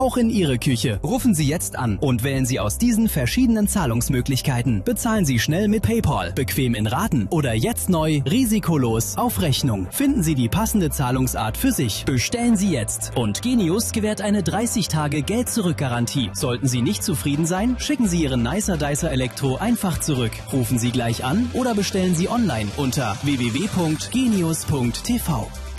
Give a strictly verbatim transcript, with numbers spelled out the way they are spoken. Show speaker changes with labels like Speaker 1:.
Speaker 1: Auch in Ihre Küche. Rufen Sie jetzt an und wählen Sie aus diesen verschiedenen Zahlungsmöglichkeiten. Bezahlen Sie schnell mit PayPal, bequem in Raten oder jetzt neu, risikolos auf Rechnung. Finden Sie die passende Zahlungsart für sich. Bestellen Sie jetzt. Und Genius gewährt eine dreißig Tage Geld-Zurück-Garantie. Sollten Sie nicht zufrieden sein, schicken Sie Ihren Nicer Dicer Elektro einfach zurück. Rufen Sie gleich an oder bestellen Sie online unter w w w punkt genius punkt t v.